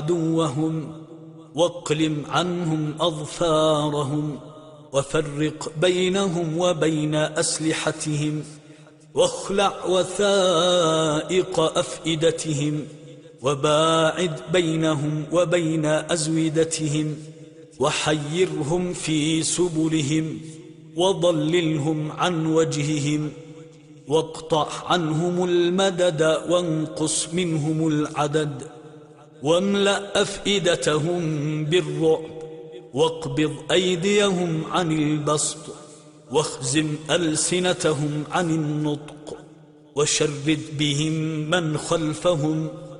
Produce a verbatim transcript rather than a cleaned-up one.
عدوهم واقلم عنهم أظفارهم وفرق بينهم وبين أسلحتهم واخلع وثائق أفئدتهم وباعد بينهم وبين أزودتهم وحيرهم في سبلهم وضللهم عن وجههم واقطع عنهم المدد وانقص منهم العدد واملأ أفئدتهم بالرعب واقبض أيديهم عن البسط واخزم ألسنتهم عن النطق وشرد بهم من خلفهم